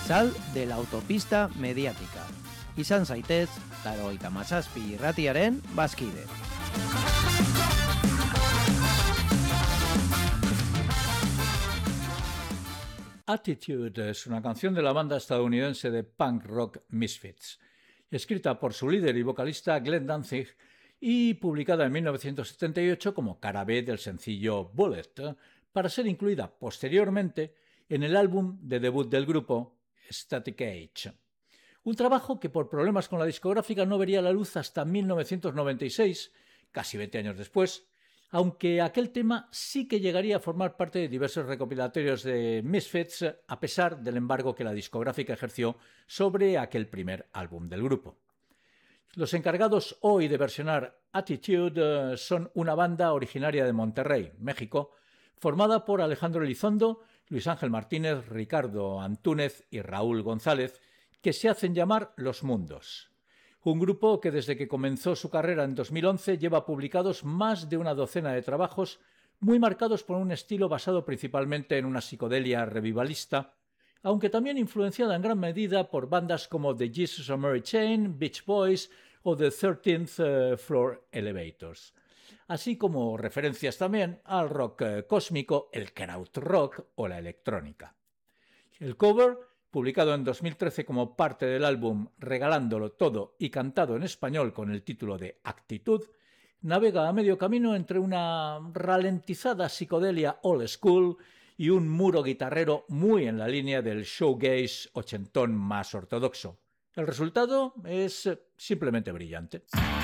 Sal de la autopista mediática. Izan zaitez, 97 irratiaren bazkide. Attitude es una canción de la banda estadounidense de punk rock Misfits, escrita por su líder y vocalista Glenn Danzig y publicada en 1978 como cara B del sencillo Bullet, para ser incluida posteriormente en el álbum de debut del grupo, Static Age. Un trabajo que por problemas con la discográfica no vería la luz hasta 1996, casi 20 años después, aunque aquel tema sí que llegaría a formar parte de diversos recopilatorios de Misfits, a pesar del embargo que la discográfica ejerció sobre aquel primer álbum del grupo. Los encargados hoy de versionar Attitude son una banda originaria de Monterrey, México, formada por Alejandro Elizondo, Luis Ángel Martínez, Ricardo Antúnez y Raúl González, que se hacen llamar Los Mundos. Un grupo que desde que comenzó su carrera en 2011 lleva publicados más de una docena de trabajos muy marcados por un estilo basado principalmente en una psicodelia revivalista, aunque también influenciada en gran medida por bandas como The Jesus and Mary Chain, Beach Boys o The 13th Floor Elevators, así como referencias también al rock cósmico, el krautrock o la electrónica. El cover, publicado en 2013 como parte del álbum Regalándolo Todo y cantado en español con el título de Actitud, navega a medio camino entre una ralentizada psicodelia old school y un muro guitarrero muy en la línea del shoegaze ochentón más ortodoxo. El resultado es simplemente brillante.